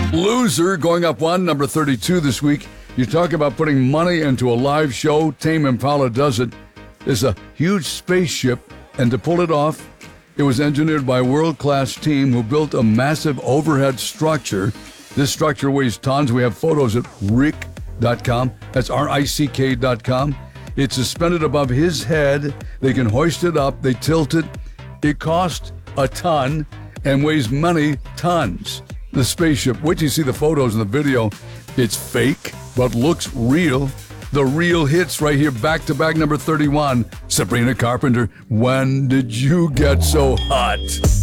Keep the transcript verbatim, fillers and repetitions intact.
Loser going up one, number thirty-two this week. You talk about putting money into a live show. Tame Impala does it. It's a huge spaceship, and to pull it off, it was engineered by a world-class team who built a massive overhead structure. This structure weighs tons. We have photos at rick dot com. That's R I C K dot com. It's suspended above his head. They can hoist it up. They tilt it. It costs a ton and weighs many tons. The spaceship, wait till you see the photos and the video. It's fake, but looks real. The real hits right here, back-to-back number thirty-one. Sabrina Carpenter, When Did You Get So Hot?